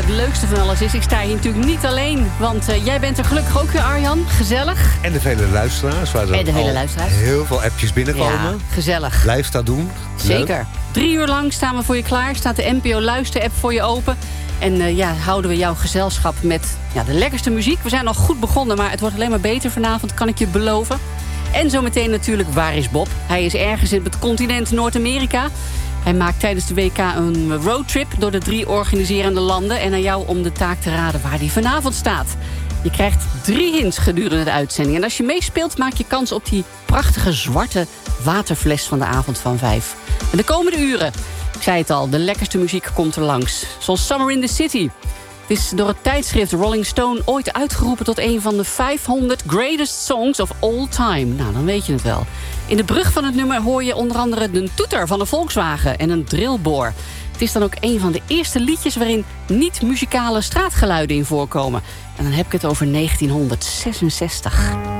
het leukste van alles is, ik sta hier natuurlijk niet alleen. Want jij bent er gelukkig ook weer, Arjan. Gezellig. En de vele luisteraars. Waar er heel veel appjes binnenkomen. Ja, gezellig. Blijf dat doen. Zeker. Leuk. 3 uur lang staan we voor je klaar. Staat de NPO Luister-app voor je open. En houden we jouw gezelschap met de lekkerste muziek. We zijn al goed begonnen, maar het wordt alleen maar beter vanavond, kan ik je beloven. En zometeen natuurlijk, waar is Bob? Hij is ergens in het continent Noord-Amerika. Hij maakt tijdens de WK een roadtrip door de 3 organiserende landen. En aan jou om de taak te raden waar hij vanavond staat. Je krijgt 3 hints gedurende de uitzending. En als je meespeelt, maak je kans op die prachtige zwarte waterfles van de avond van 5. En de komende uren, ik zei het al, de lekkerste muziek komt er langs. Zoals Summer in the City. Het is door het tijdschrift Rolling Stone ooit uitgeroepen tot een van de 500 greatest songs of all time. Nou, dan weet je het wel. In de brug van het nummer hoor je onder andere de toeter van een Volkswagen en een drillboor. Het is dan ook een van de eerste liedjes waarin niet-muzikale straatgeluiden in voorkomen. En dan heb ik het over 1966.